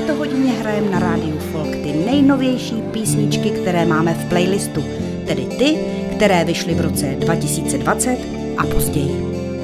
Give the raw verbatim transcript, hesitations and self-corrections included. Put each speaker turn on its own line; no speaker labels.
této hodině hrajeme na rádiu Folk ty nejnovější písničky, které máme v playlistu, tedy ty, které vyšly v roce dva tisíce dvacet a později.